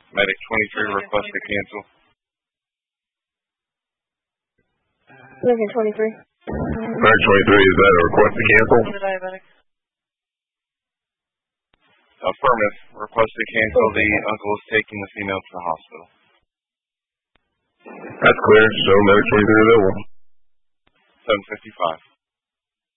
Medic 23, request to cancel. Medic 23. Medic 23, is that a request to cancel? Affirmative. Request to cancel. The uncle is taking the female to the hospital. That's clear. So Medic 23 available. 755.